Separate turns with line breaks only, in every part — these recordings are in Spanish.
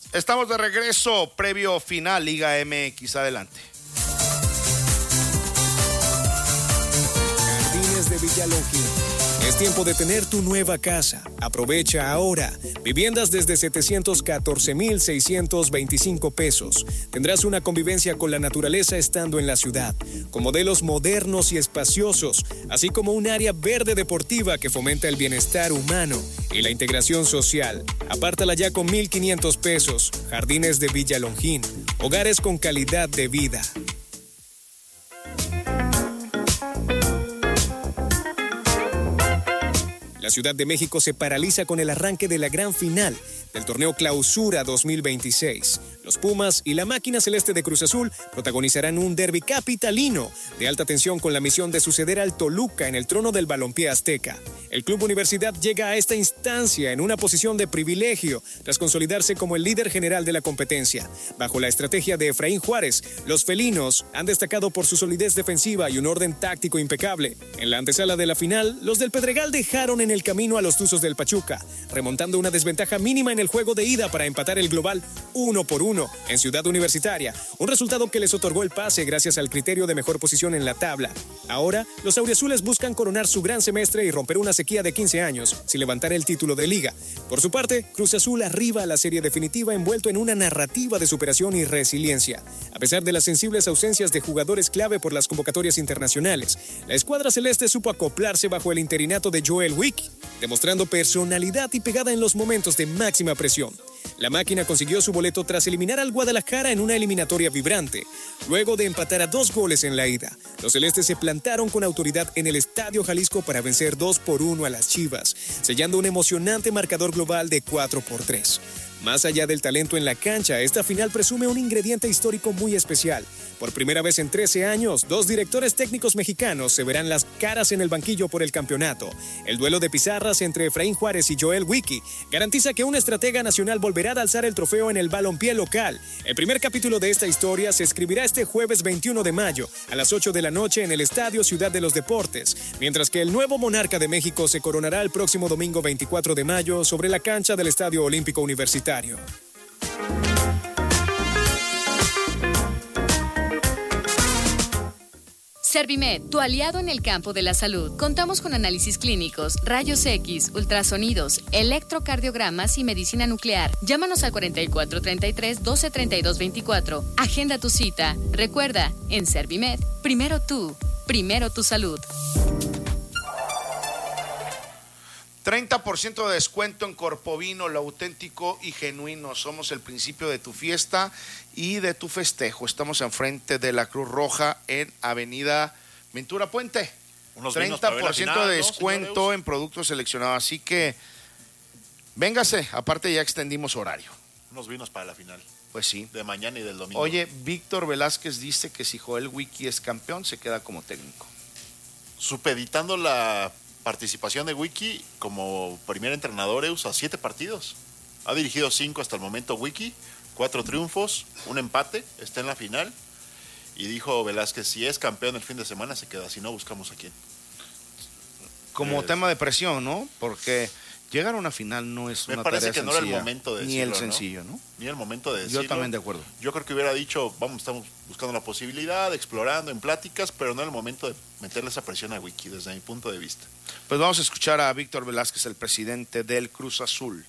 Estamos de regreso, previo final, Liga MX, adelante.
Jardines de Villalongín. Es tiempo de tener tu nueva casa. Aprovecha ahora. Viviendas desde 714,625 pesos. Tendrás una convivencia con la naturaleza estando en la ciudad, con modelos modernos y espaciosos, así como un área verde deportiva que fomenta el bienestar humano y la integración social. Apártala ya con 1,500 pesos. Jardines de Villalongín. Hogares con calidad de vida. La Ciudad de México se paraliza con el arranque de la gran final del torneo Clausura 2026. Los Pumas y la máquina celeste de Cruz Azul protagonizarán un derbi capitalino de alta tensión con la misión de suceder al Toluca en el trono del balompié azteca. El Club Universidad llega a esta instancia en una posición de privilegio tras consolidarse como el líder general de la competencia. Bajo la estrategia de Efraín Juárez, los felinos han destacado por su solidez defensiva y un orden táctico impecable. En la antesala de la final, los del Pedregal dejaron en el camino a los Tuzos del Pachuca, remontando una desventaja mínima en el juego de ida para empatar el global 1-1 en Ciudad Universitaria, un resultado que les otorgó el pase gracias al criterio de mejor posición en la tabla. Ahora, los auriazules buscan coronar su gran semestre y romper una sequía de 15 años sin levantar el título de liga. Por su parte, Cruz Azul arriba a la serie definitiva envuelto en una narrativa de superación y resiliencia. A pesar de las sensibles ausencias de jugadores clave por las convocatorias internacionales, la escuadra celeste supo acoplarse bajo el interinato de Joel Wickie, demostrando personalidad y pegada en los momentos de máxima presión. La máquina consiguió su boleto tras eliminar al Guadalajara en una eliminatoria vibrante. Luego de empatar a 2 goles en la ida, los celestes se plantaron con autoridad en el Estadio Jalisco para vencer 2-1 a las Chivas, sellando un emocionante marcador global de 4-3. Más allá del talento en la cancha, esta final presume un ingrediente histórico muy especial. Por primera vez en 13 años, 2 directores técnicos mexicanos se verán las caras en el banquillo por el campeonato. El duelo de pizarras entre Efraín Juárez y Joel Wickie garantiza que un estratega nacional volverá a alzar el trofeo en el balompié local. El primer capítulo de esta historia se escribirá este jueves 21 de mayo a las 8 de la noche en el Estadio Ciudad de los Deportes, mientras que el nuevo monarca de México se coronará el próximo domingo 24 de mayo sobre la cancha del Estadio Olímpico Universitario.
Servimed, tu aliado en el campo de la salud. Contamos con análisis clínicos, rayos X, ultrasonidos, electrocardiogramas y medicina nuclear. Llámanos al 4433-1232-24. Agenda tu cita. Recuerda, en Servimed, primero tú, primero tu salud.
30% de descuento en Corpovino, lo auténtico y genuino. Somos el principio de tu fiesta y de tu festejo. Estamos enfrente de la Cruz Roja en Avenida Ventura Puente.
Unos
30% de descuento, ¿no, en productos seleccionados. Así que véngase, aparte ya extendimos horario.
Unos vinos para la final.
Pues sí.
De mañana y del domingo.
Oye, Víctor Velázquez dice que si Joel Wickie es campeón, se queda como técnico.
Supeditando la participación de Wickie como primer entrenador a 7 partidos. Ha dirigido 5 hasta el momento Wickie, 4 triunfos, un empate, está en la final. Y dijo Velázquez, si es campeón el fin de semana se queda, si no buscamos a quién.
Como tema de presión, ¿no? Porque llegar a una final no es una tarea sencilla. Me parece que no era el momento de decirlo, ni el sencillo, ¿no?
Ni el momento de decirlo.
Yo también de acuerdo.
Yo creo que hubiera dicho, estamos buscando la posibilidad, explorando en pláticas, pero no era el momento de meterle esa presión a Wickie, desde mi punto de vista.
Pues vamos a escuchar a Víctor Velázquez, el presidente del Cruz Azul.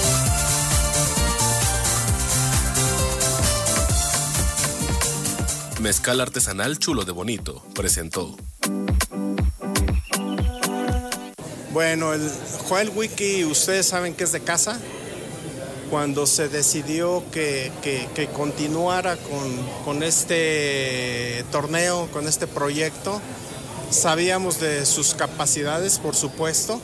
Mezcal artesanal Chulo de Bonito presentó.
Bueno, el Joel Wickie, ustedes saben que es de casa. Cuando se decidió que continuara con este torneo, con este proyecto, sabíamos de sus capacidades, por supuesto,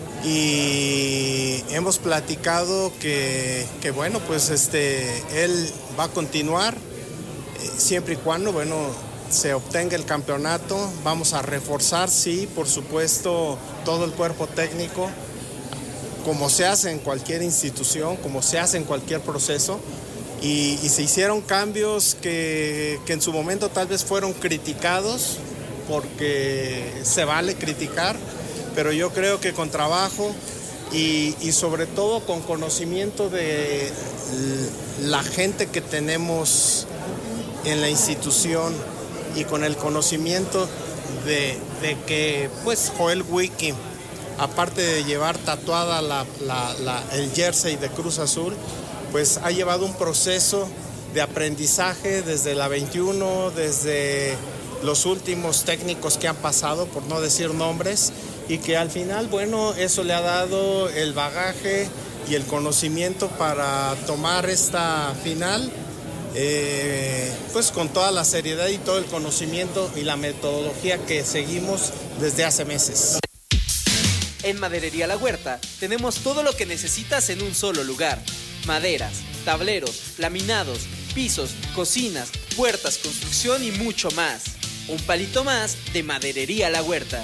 y hemos platicado que bueno, pues él va a continuar siempre y cuando, se obtenga el campeonato. Vamos a reforzar, sí, por supuesto, todo el cuerpo técnico, como se hace en cualquier institución, como se hace en cualquier proceso, y se hicieron cambios que en su momento tal vez fueron criticados, porque se vale criticar, pero yo creo que con trabajo y sobre todo con conocimiento de la gente que tenemos en la institución y con el conocimiento de que pues Joel Wiki, aparte de llevar tatuada el jersey de Cruz Azul, pues ha llevado un proceso de aprendizaje desde la 21, desde los últimos técnicos que han pasado, por no decir nombres, y que al final, bueno, eso le ha dado el bagaje y el conocimiento para tomar esta final, pues con toda la seriedad y todo el conocimiento y la metodología que seguimos desde hace meses.
En Maderería La Huerta tenemos todo lo que necesitas en un solo lugar: maderas, tableros, laminados, pisos, cocinas, puertas, construcción y mucho más. Un palito más de Maderería La Huerta.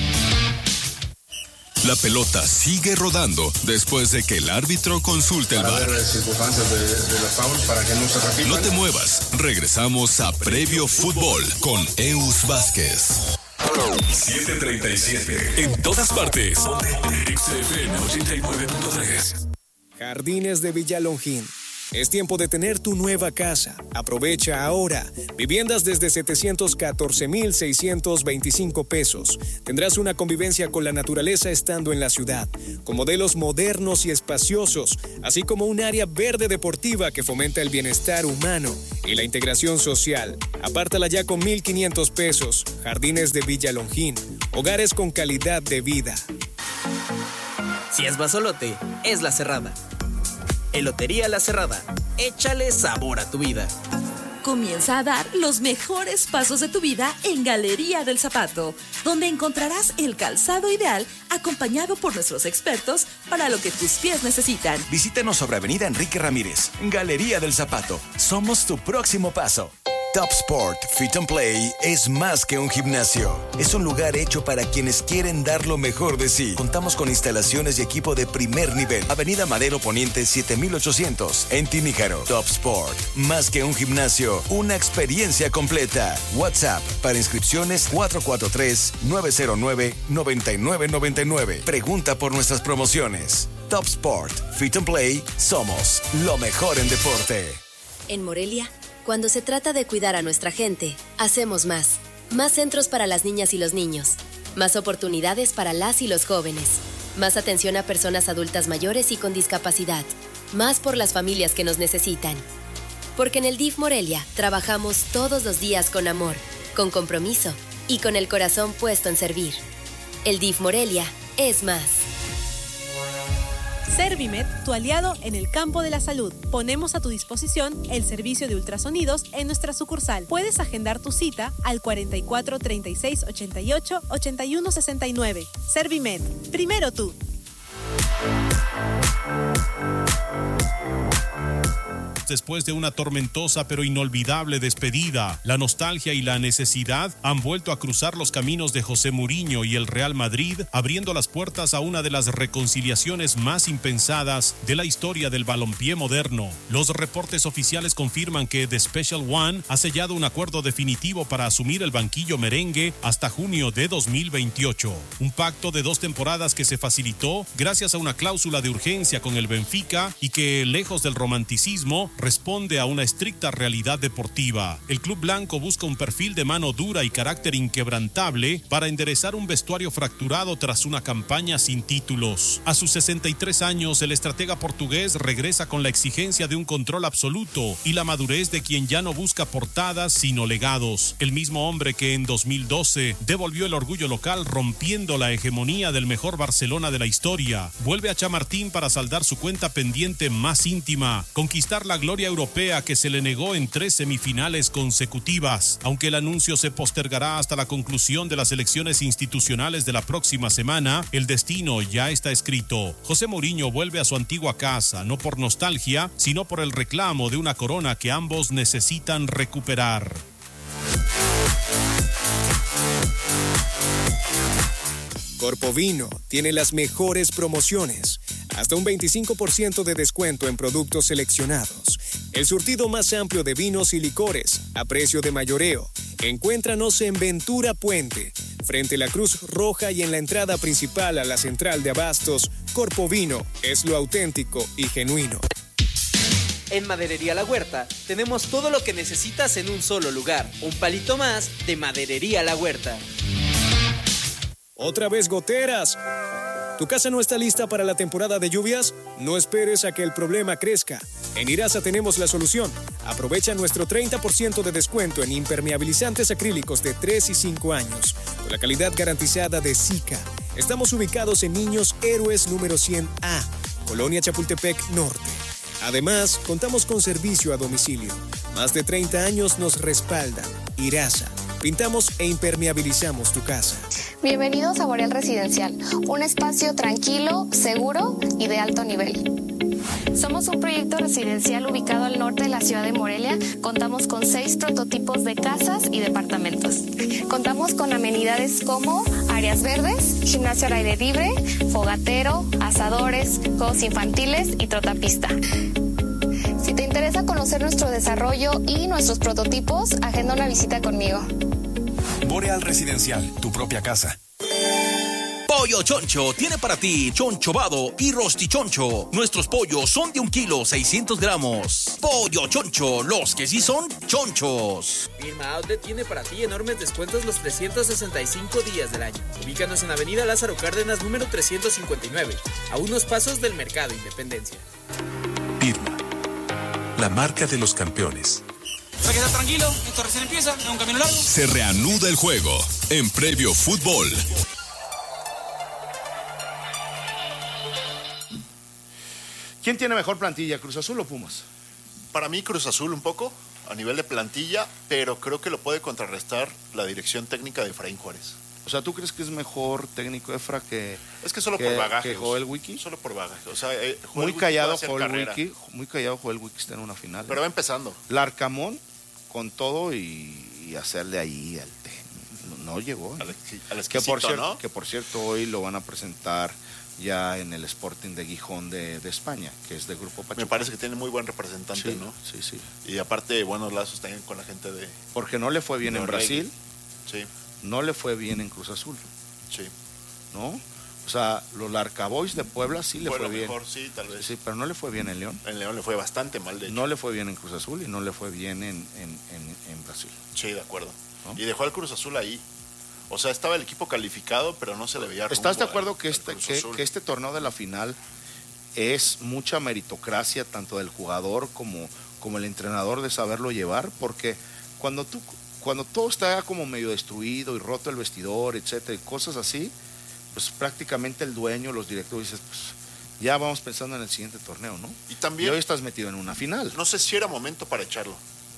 La pelota sigue rodando después de que el árbitro consulte el VAR.
Para ver las circunstancias de la foul para que no se repitan.
No te muevas, regresamos a Previo Fútbol con Eus Vázquez.
7:37. En todas partes. XFM 89.3.
Jardines de Villalongín. Es tiempo de tener tu nueva casa. Aprovecha ahora. Viviendas desde 714,625 pesos. Tendrás una convivencia con la naturaleza estando en la ciudad, con modelos modernos y espaciosos, así como un área verde deportiva que fomenta el bienestar humano y la integración social. Apártala ya con 1,500 pesos. Jardines de Villalongín. Hogares con calidad de vida.
Si es Basolote, es La Cerrada. Elotería La Cerrada. Échale sabor a tu vida.
Comienza a dar los mejores pasos de tu vida en Galería del Zapato, donde encontrarás el calzado ideal acompañado por nuestros expertos para lo que tus pies necesitan.
Visítanos sobre Avenida Enrique Ramírez. Galería del Zapato. Somos tu próximo paso. Top Sport Fit and Play es más que un gimnasio. Es un lugar hecho para quienes quieren dar lo mejor de sí. Contamos con instalaciones y equipo de primer nivel. Avenida Madero Poniente 7800 en Tiníjaro. Top Sport, más que un gimnasio, una experiencia completa. WhatsApp para inscripciones 443-909-9999. Pregunta por nuestras promociones. Top Sport Fit and Play, somos lo mejor en deporte.
En Morelia, cuando se trata de cuidar a nuestra gente, hacemos más. Más centros para las niñas y los niños. Más oportunidades para las y los jóvenes. Más atención a personas adultas mayores y con discapacidad. Más por las familias que nos necesitan. Porque en el DIF Morelia trabajamos todos los días con amor, con compromiso y con el corazón puesto en servir. El DIF Morelia es más.
Servimed, tu aliado en el campo de la salud. Ponemos a tu disposición el servicio de ultrasonidos en nuestra sucursal. Puedes agendar tu cita al 44 36 88 81 69. Servimed, primero tú.
Después de una tormentosa pero inolvidable despedida, la nostalgia y la necesidad han vuelto a cruzar los caminos de José Mourinho y el Real Madrid, abriendo las puertas a una de las reconciliaciones más impensadas de la historia del balompié moderno. Los reportes oficiales confirman que The Special One ha sellado un acuerdo definitivo para asumir el banquillo merengue hasta junio de 2028. Un pacto de 2 temporadas que se facilitó gracias a una cláusula de urgencia con el Benfica y que, lejos del romanticismo, responde a una estricta realidad deportiva. El club blanco busca un perfil de mano dura y carácter inquebrantable para enderezar un vestuario fracturado tras una campaña sin títulos. A sus 63 años, el estratega portugués regresa con la exigencia de un control absoluto y la madurez de quien ya no busca portadas sino legados. El mismo hombre que en 2012 devolvió el orgullo local rompiendo la hegemonía del mejor Barcelona de la historia, vuelve a Chamartín para saldar su cuenta pendiente más íntima, conquistar la gloria europea que se le negó en 3 semifinales consecutivas. Aunque el anuncio se postergará hasta la conclusión de las elecciones institucionales de la próxima semana, el destino ya está escrito. José Mourinho vuelve a su antigua casa, no por nostalgia, sino por el reclamo de una corona que ambos necesitan recuperar.
Corpovino tiene las mejores promociones. Hasta un 25% de descuento en productos seleccionados. El surtido más amplio de vinos y licores a precio de mayoreo. Encuéntranos en Ventura Puente, frente a la Cruz Roja y en la entrada principal a la central de abastos. Corpovino es lo auténtico y genuino.
En Maderería La Huerta tenemos todo lo que necesitas en un solo lugar. Un palito más de Maderería La Huerta.
¿Otra vez goteras? ¿Tu casa no está lista para la temporada de lluvias? No esperes a que el problema crezca. En Irasa tenemos la solución. Aprovecha nuestro 30% de descuento en impermeabilizantes acrílicos de 3 y 5 años, con la calidad garantizada de Sika. Estamos ubicados en Niños Héroes número 100A, Colonia Chapultepec Norte. Además, contamos con servicio a domicilio. Más de 30 años nos respaldan. Irasa. Pintamos e impermeabilizamos tu casa.
Bienvenidos a Boreal Residencial, un espacio tranquilo, seguro y de alto nivel. Somos un proyecto residencial ubicado al norte de la ciudad de Morelia. Contamos con 6 prototipos de casas y departamentos. Contamos con amenidades como áreas verdes, gimnasio al aire libre, fogatero, asadores, juegos infantiles y trotapista. Si te interesa conocer nuestro desarrollo y nuestros prototipos, agenda una visita conmigo.
Boreal Residencial, tu propia casa.
Pollo Choncho tiene para ti chonchobado y rostichoncho. Nuestros pollos son de 1 kilo 600 gramos. Pollo Choncho, los que sí son chonchos.
Firma Outlet tiene para ti enormes descuentos los 365 días del año. Ubícanos en Avenida Lázaro Cárdenas, número 359, a unos pasos del Mercado Independencia.
Irma, la marca de los campeones.
Para que estar tranquilo, esto recién empieza, es un camino largo.
Se reanuda el juego en Previo Fútbol.
¿Quién tiene mejor plantilla, Cruz Azul o Pumas?
Para mí Cruz Azul un poco, a nivel de plantilla, pero creo que lo puede contrarrestar la dirección técnica de Efraín Juárez.
O sea, ¿tú crees que es mejor técnico Efra que...
Es que solo por bagaje.
¿Que Joel Wiki?
Solo por bagaje. O sea,
muy callado Joel Wiki. Muy callado Joel Wiki está en una final.
Pero va empezando.
Larcamón con todo y hacerle ahí al no llegó.
Al exquisito, ¿no?
Que por cierto hoy lo van a presentar ya en el Sporting de Gijón de España, que es de Grupo Pachuca.
Me parece que tiene muy buen representante,
sí,
¿no?
Sí, sí.
Y aparte, buenos lazos también con la gente de...
Porque no le fue bien en Brasil.
Sí.
No le fue bien en Cruz Azul.
Sí.
¿No? O sea, los Larcaboys de Puebla sí le fue bien.
Mejor, sí, tal vez.
Sí, pero no le fue bien en León.
En León le fue bastante mal, de hecho.
No le fue bien en Cruz Azul y no le fue bien en Brasil.
Sí, de acuerdo. ¿No? Y dejó al Cruz Azul ahí. O sea, estaba el equipo calificado, pero no se le veía rumbo.
¿Estás de acuerdo que este torneo de la final es mucha meritocracia, tanto del jugador como el entrenador, de saberlo llevar? Porque cuando todo está como medio destruido y roto el vestidor, etcétera, y cosas así, pues prácticamente el dueño, los directivos, dices, pues ya vamos pensando en el siguiente torneo, ¿no?
Y también...
Y hoy estás metido en una final.
No sé si era momento para echarlo.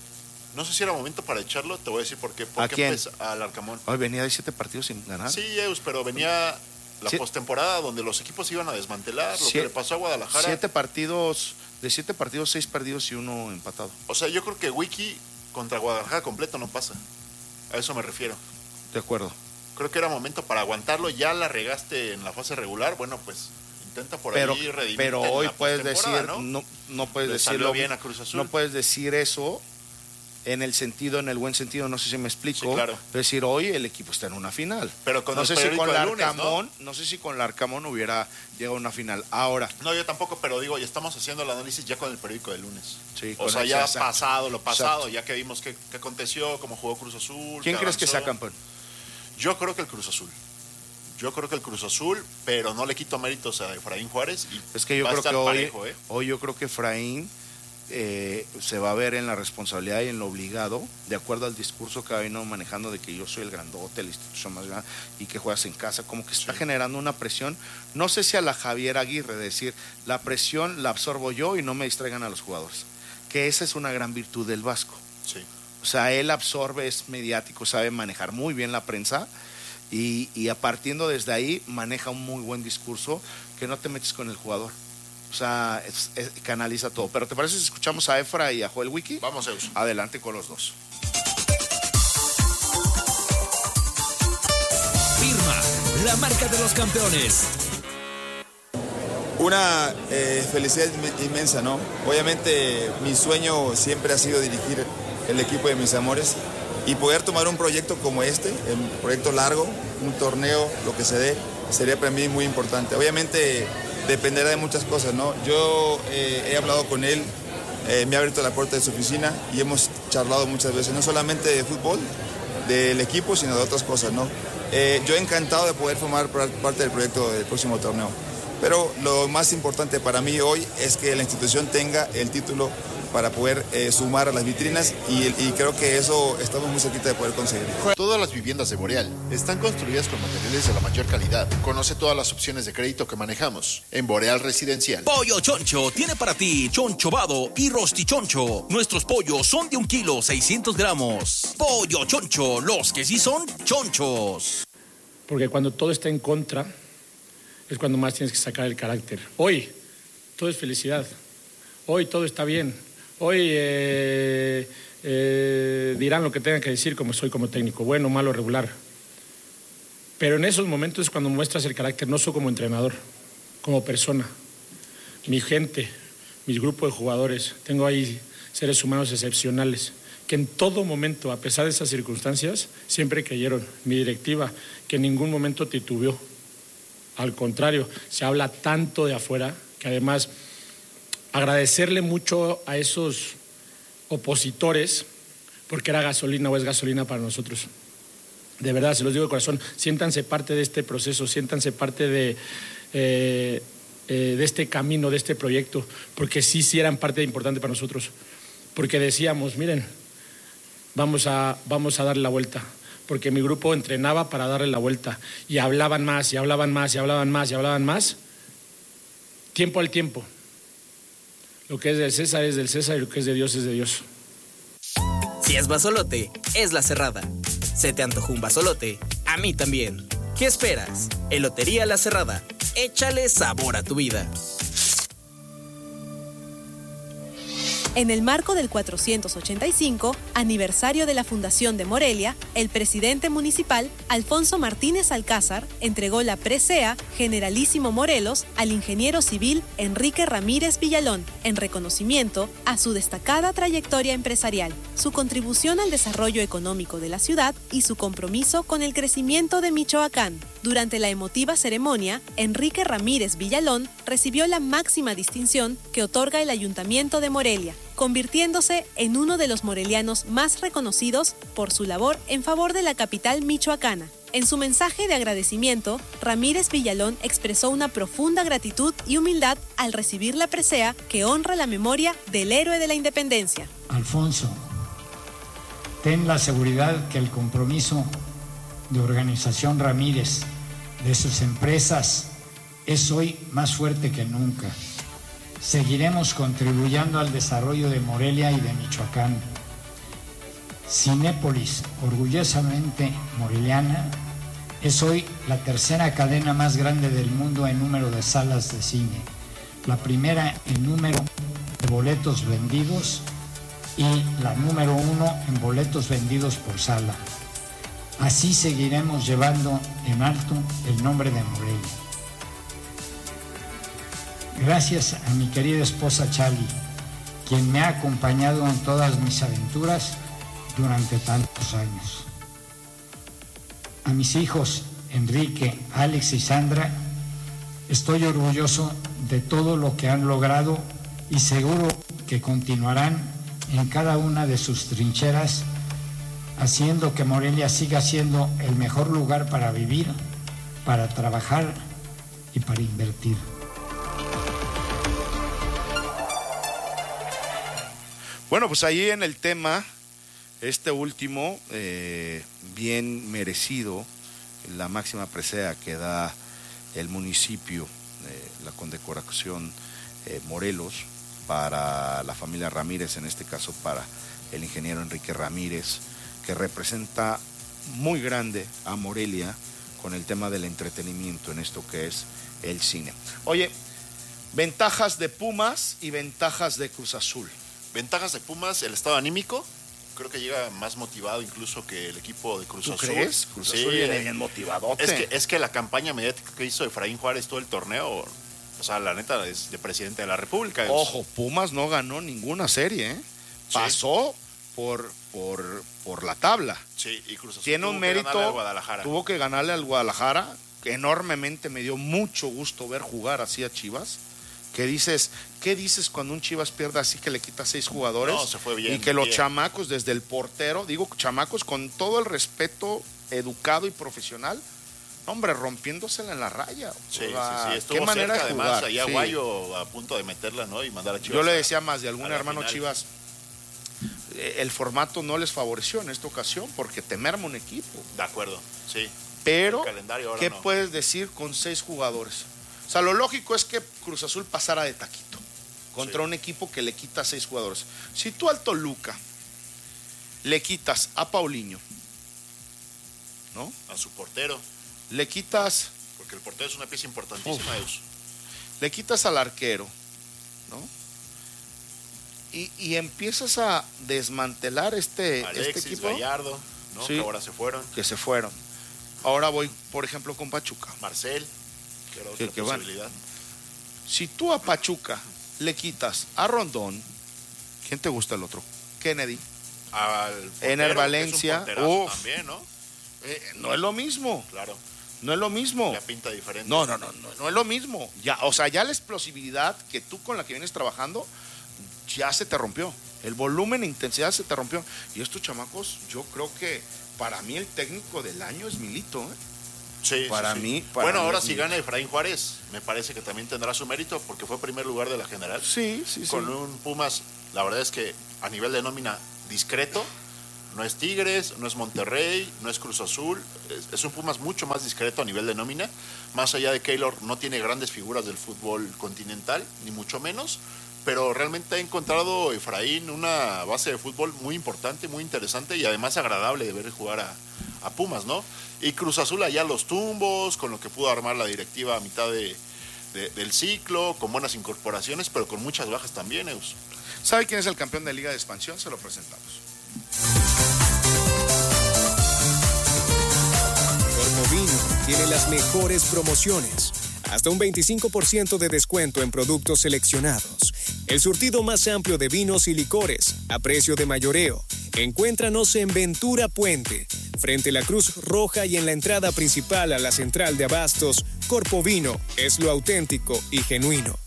Te voy a decir por qué.
¿A quién?
Al Arcamón.
Hoy venía de 7 partidos sin ganar.
Sí, Eus, pero venía la postemporada donde los equipos iban a desmantelar, lo que le pasó a Guadalajara. 7
partidos, de 7 partidos, 6 perdidos y 1 empatado.
O sea, yo creo que Wiki contra Guadalajara completo no pasa. A eso me refiero.
De acuerdo.
Creo que era momento para aguantarlo. Ya la regaste en la fase regular, bueno, pues intenta por ahí redimirte.
Pero hoy puedes decir, no puedes decirlo
bien a Cruz Azul.
No puedes decir eso en el buen sentido, no sé si me explico.
Sí, claro.
Es decir, hoy el equipo está en una final.
Pero con
no sé si con
Larcamón,
no sé si con Larcamón hubiera llegado a una final. Ahora.
No, yo tampoco, pero digo, ya estamos haciendo el análisis ya con el periódico del lunes.
Sí,
o sea, ya pasado, ya que vimos qué aconteció, cómo jugó Cruz Azul.
¿Quién crees que sea campeón?
Yo creo que el Cruz Azul, pero no le quito méritos a Efraín Juárez. Y
es que yo creo que
parejo,
hoy yo creo que Efraín se va a ver en la responsabilidad y en lo obligado, de acuerdo al discurso que ha venido manejando de que yo soy el grandote, la institución más grande y que juegas en casa, como que está generando una presión, no sé si a la Javier Aguirre, decir, la presión la absorbo yo y no me distraigan a los jugadores, que esa es una gran virtud del Vasco.
Sí.
O sea, él absorbe, es mediático, sabe manejar muy bien la prensa y a partiendo desde ahí maneja un muy buen discurso que no te metes con el jugador. O sea, canaliza todo. Pero ¿te parece si escuchamos a Efra y a Joel Wiki?
Vamos, Eus.
Adelante con los dos.
Firma, la marca de los campeones.
Una felicidad inmensa, ¿no? Obviamente mi sueño siempre ha sido dirigir el equipo de mis amores y poder tomar un proyecto como este, un proyecto largo, un torneo, lo que se dé, sería para mí muy importante. Obviamente dependerá de muchas cosas, ¿no? Yo he hablado con él, me ha abierto la puerta de su oficina y hemos charlado muchas veces, no solamente de fútbol, del equipo, sino de otras cosas, ¿no? Yo he encantado de poder formar parte del proyecto del próximo torneo. Pero lo más importante para mí hoy es que la institución tenga el título para poder sumar a las vitrinas y creo que eso estamos muy cerquita de poder conseguir.
Todas las viviendas de Boreal están construidas con materiales de la mayor calidad. Conoce todas las opciones de crédito que manejamos en Boreal Residencial.
Pollo Choncho tiene para ti chonchovado y rostichoncho. Nuestros pollos son de 1 kilo 600 gramos. Pollo Choncho, los que sí son chonchos.
Porque cuando todo está en contra es cuando más tienes que sacar el carácter. Hoy todo es felicidad, hoy todo está bien, hoy dirán lo que tengan que decir como soy como técnico, bueno, malo, regular. Pero en esos momentos es cuando muestras el carácter, no solo como entrenador, como persona. Mi gente, mis grupos de jugadores, tengo ahí seres humanos excepcionales que en todo momento, a pesar de esas circunstancias, siempre creyeron. Mi directiva, que en ningún momento titubeó. Al contrario, se habla tanto de afuera que además agradecerle mucho a esos opositores porque era gasolina o es gasolina para nosotros. De verdad, se los digo de corazón, siéntanse parte de este proceso, siéntanse parte de este camino, de este proyecto, porque sí eran parte importante para nosotros. Porque decíamos, miren, vamos a darle la vuelta. Porque mi grupo entrenaba para darle la vuelta y hablaban más, y hablaban más, y hablaban más, y hablaban más. Tiempo al tiempo. Lo que es del César es del César y lo que es de Dios es de Dios.
Si es basolote, es La Cerrada. ¿Se te antojó un basolote? A mí también. ¿Qué esperas? Elotería La Cerrada. Échale sabor a tu vida.
En el marco del 485 aniversario de la Fundación de Morelia, el presidente municipal, Alfonso Martínez Alcázar, entregó la presea Generalísimo Morelos al ingeniero civil Enrique Ramírez Villalón, en reconocimiento a su destacada trayectoria empresarial, su contribución al desarrollo económico de la ciudad y su compromiso con el crecimiento de Michoacán. Durante la emotiva ceremonia, Enrique Ramírez Villalón recibió la máxima distinción que otorga el Ayuntamiento de Morelia, convirtiéndose en uno de los morelianos más reconocidos por su labor en favor de la capital michoacana. En su mensaje de agradecimiento, Ramírez Villalón expresó una profunda gratitud y humildad al recibir la presea que honra la memoria del héroe de la independencia.
Alfonso, ten la seguridad que el compromiso de Organización Ramírez, de sus empresas, es hoy más fuerte que nunca. Seguiremos contribuyendo al desarrollo de Morelia y de Michoacán. Cinépolis, orgullosamente moreliana, es hoy la tercera cadena más grande del mundo en número de salas de cine, la primera en número de boletos vendidos y la número 1 en boletos vendidos por sala. Así seguiremos llevando en alto el nombre de Morelia. Gracias a mi querida esposa Chali, quien me ha acompañado en todas mis aventuras durante tantos años. A mis hijos, Enrique, Alex y Sandra, estoy orgulloso de todo lo que han logrado y seguro que continuarán en cada una de sus trincheras, haciendo que Morelia siga siendo el mejor lugar para vivir, para trabajar y para invertir.
Bueno, pues ahí en el tema, este último, bien merecido, la máxima presea que da el municipio, la condecoración Morelos, para la familia Ramírez, en este caso para el ingeniero Enrique Ramírez, que representa muy grande a Morelia con el tema del entretenimiento en esto que es el cine. Oye, ventajas de Pumas y ventajas de Cruz Azul.
Ventajas de Pumas, el estado anímico. Creo que llega más motivado incluso que el equipo de Cruz Azul.
¿Tú crees? Cruz Azul viene bien motivadote.
Es que la campaña mediática que hizo Efraín Juárez todo el torneo, o sea, la neta, es de presidente de la República.
Ojo, Pumas no ganó ninguna serie, ¿eh? Pasó por la tabla.
Sí, y Cruz Azul
tiene un mérito, tuvo que ganarle al Guadalajara, que enormemente me dio mucho gusto ver jugar así a Chivas. ¿Qué dices cuando un Chivas pierde así que le quita 6 jugadores?
No, se fue bien.
Y que los chamacos, desde el portero, digo chamacos con todo el respeto educado y profesional, hombre, rompiéndosela en la raya.
Sí,
qué
estuvo
manera
cerca,
de jugar.
además, allá Aguayo a punto de meterla, ¿no? Y mandar a Chivas.
Yo le decía más de algún hermano
final.
Chivas, el formato no les favoreció en esta ocasión porque te merma un equipo.
De acuerdo, sí.
Pero, ¿qué
no
puedes decir con 6 jugadores? O sea, lo lógico es que Cruz Azul pasara de taquito contra un equipo que le quita 6 jugadores. Si tú al Toluca le quitas a Paulinho, ¿no?
A su portero.
Le quitas...
Porque el portero es una pieza importantísima.
Le quitas al arquero, ¿no? Y empiezas a desmantelar este equipo.
Gallardo, ¿no?
Sí,
que ahora se fueron.
Que se fueron. Ahora voy, por ejemplo, con Pachuca.
Marcel, que era otra posibilidad.
Si tú a Pachuca le quitas a Rondón, ¿quién te gusta el otro? Kennedy. Ener Valencia.
También, ¿no?
No es lo mismo.
Claro.
No es lo mismo.
La pinta diferente.
No es lo mismo. Ya, o sea, ya la explosividad que tú con la que vienes trabajando ya se te rompió. El volumen e intensidad se te rompió. Y estos chamacos, yo creo que para mí el técnico del año es Milito, ¿eh?
Sí,
para
sí.
mí.
Bueno, ahora si gana Efraín Juárez, me parece que también tendrá su mérito porque fue primer lugar de la general.
Sí.
Con un Pumas, la verdad es que a nivel de nómina discreto, no es Tigres, no es Monterrey, no es Cruz Azul, es un Pumas mucho más discreto a nivel de nómina. Más allá de Keylor, no tiene grandes figuras del fútbol continental, ni mucho menos, pero realmente ha encontrado Efraín una base de fútbol muy importante, muy interesante y además agradable de ver jugar a Pumas, ¿no? Y Cruz Azul allá los tumbos, con lo que pudo armar la directiva a mitad del ciclo, con buenas incorporaciones, pero con muchas bajas también, Eus.
¿Sabe quién es el campeón de Liga de Expansión? Se lo presentamos.
Cormovino tiene las mejores promociones. Hasta un 25% de descuento en productos seleccionados. El surtido más amplio de vinos y licores a precio de mayoreo. Encuéntranos en Ventura Puente, frente a la Cruz Roja y en la entrada principal a la central de abastos. Corpovino es lo auténtico y genuino.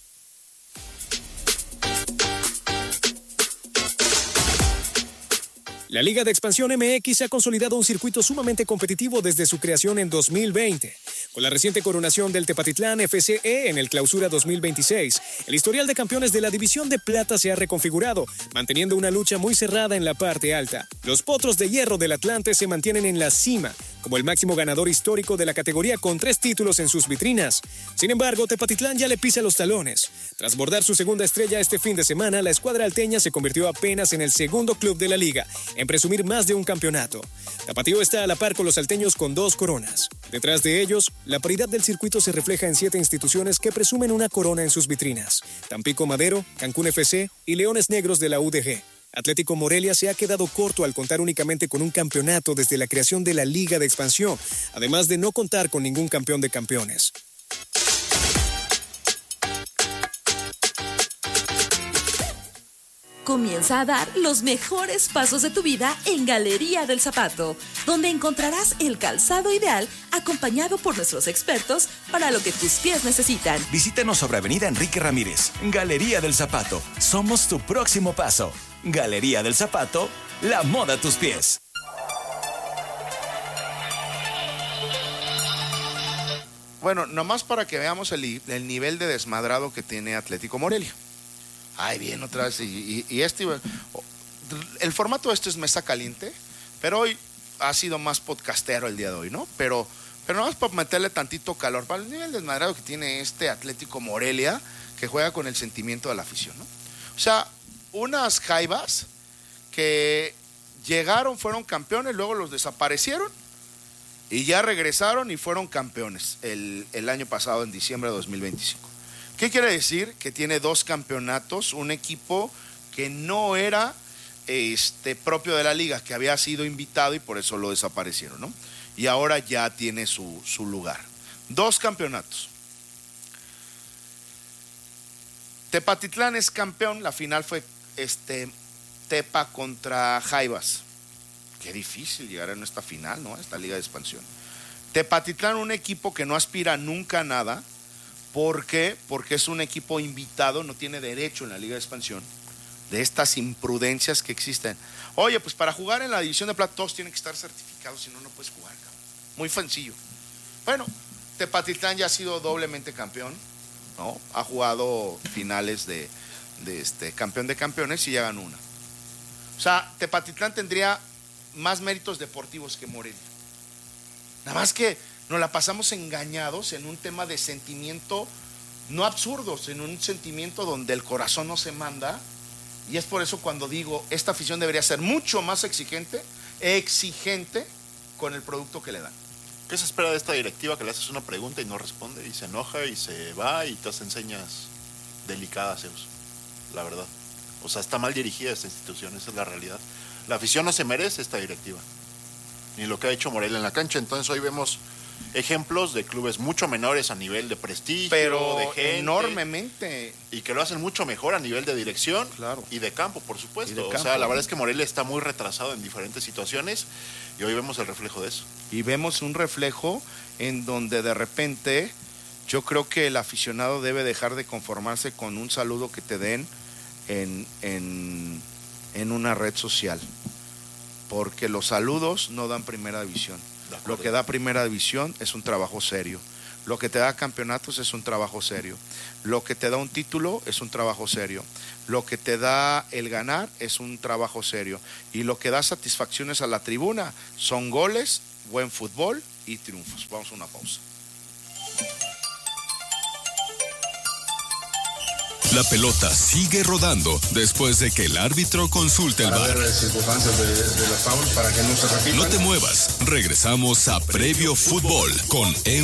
La Liga de Expansión MX ha consolidado un circuito sumamente competitivo desde su creación en 2020. Con la reciente coronación del Tepatitlán FCE en el Clausura 2026, el historial de campeones de la División de Plata se ha reconfigurado, manteniendo una lucha muy cerrada en la parte alta. Los Potros de Hierro del Atlante se mantienen en la cima, como el máximo ganador histórico de la categoría con 3 títulos en sus vitrinas. Sin embargo, Tepatitlán ya le pisa los talones. Tras bordar su segunda estrella este fin de semana, la escuadra alteña se convirtió apenas en el segundo club de la liga en presumir más de un campeonato. Tapatío está a la par con los salteños con 2 coronas. Detrás de ellos, la paridad del circuito se refleja en 7 instituciones que presumen una corona en sus vitrinas: Tampico Madero, Cancún FC y Leones Negros de la UDG. Atlético Morelia se ha quedado corto al contar únicamente con un campeonato desde la creación de la Liga de Expansión, además de no contar con ningún campeón de campeones.
Comienza a dar los mejores pasos de tu vida en Galería del Zapato, donde encontrarás el calzado ideal acompañado por nuestros expertos para lo que tus pies necesitan.
Visítanos sobre Avenida Enrique Ramírez, Galería del Zapato. Somos tu próximo paso. Galería del Zapato, la moda a tus pies.
Bueno, nomás para que veamos el nivel de desmadrado que tiene Atlético Morelia. Ay, bien, otra vez. El formato es mesa caliente, pero hoy ha sido más podcastero el día de hoy, ¿no? Pero nomás para meterle tantito calor, para el nivel desmadrado que tiene este Atlético Morelia, que juega con el sentimiento de la afición, ¿no? O sea, unas jaivas que llegaron, fueron campeones, luego los desaparecieron y ya regresaron y fueron campeones el año pasado, en diciembre de 2025. ¿Qué quiere decir? Que tiene 2 campeonatos, un equipo que no era propio de la liga, que había sido invitado y por eso lo desaparecieron, ¿no? Y ahora ya tiene su lugar. 2 campeonatos. Tepatitlán es campeón, la final fue Tepa contra Jaivas. Qué difícil llegar a esta final, ¿no? A esta liga de expansión. Tepatitlán, un equipo que no aspira nunca a nada. ¿Por qué? Porque es un equipo invitado, no tiene derecho en la liga de expansión. De estas imprudencias que existen. Oye, pues para jugar en la división de plata todos tienen que estar certificados, si no, no puedes jugar, cabrón. Muy sencillo. Bueno, Tepatitlán ya ha sido doblemente campeón, ¿no? Ha jugado finales de campeón de campeones y ya ganó una. O sea, Tepatitlán tendría más méritos deportivos que Morelia. Nada más que nos la pasamos engañados en un tema de sentimiento, no absurdos, en un sentimiento donde el corazón no se manda. Y es por eso cuando digo, esta afición debería ser mucho más exigente con el producto que le dan.
¿Qué se espera de esta directiva que le haces una pregunta y no responde y se enoja y se va y te hace señas delicadas, Zeus? La verdad. O sea, está mal dirigida esta institución, esa es la realidad. La afición no se merece esta directiva, ni lo que ha hecho Morelia en la cancha. Entonces hoy vemos ejemplos de clubes mucho menores a nivel de prestigio,
pero
de gente,
enormemente,
y que lo hacen mucho mejor a nivel de dirección,
claro,
y de campo, por supuesto.
De campo.
O sea, la verdad es que Morelia está muy retrasado en diferentes situaciones y hoy vemos el reflejo de eso.
Y vemos un reflejo en donde de repente yo creo que el aficionado debe dejar de conformarse con un saludo que te den en una red social, porque los saludos no dan primera división. Lo que da primera división es un trabajo serio. Lo que te da campeonatos es un trabajo serio. Lo que te da un título es un trabajo serio. Lo que te da el ganar es un trabajo serio. Y lo que da satisfacciones a la tribuna son goles, buen fútbol y triunfos. Vamos a una pausa.
La pelota sigue rodando después de que el árbitro consulte el
VAR.
VAR.
Para ver circunstancias de la foul para que no se repita.
No te muevas. Regresamos a Previo Fútbol con